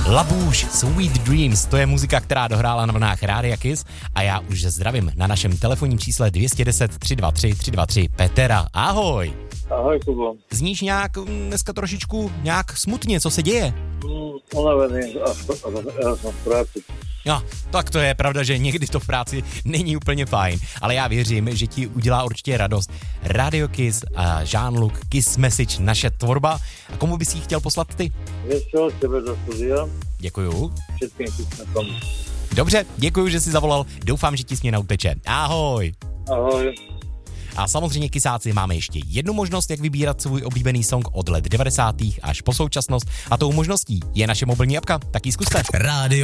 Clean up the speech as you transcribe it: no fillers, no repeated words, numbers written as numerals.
Labouš, Sweet Dreams, to je muzika, která dohrála na vlnách Rádia Kiss a já už zdravím na našem telefonním čísle 210 323 323 Petra. Ahoj. Ahoj, Kubo. Zníš nějak dneska trošičku nějak smutně, co se děje? Unavený a já jsem v práci. No, tak to je pravda, že někdy to v práci není úplně fajn, ale já věřím, že ti udělá určitě radost Radio Kiss a Jean-Luc Kiss Message, naše tvorba. A komu bys jí chtěl poslat ty? Věšel tebe do studia. Děkuju. Všetkým Kissmekom. Dobře, děkuju, že jsi zavolal. Doufám, že ti směna uteče. Ahoj. Ahoj. A samozřejmě, kysáci, máme ještě jednu možnost, jak vybírat svůj oblíbený song od let 90. až po současnost. A tou možností je naše mobilní apka. Tak ji zkuste. Rádio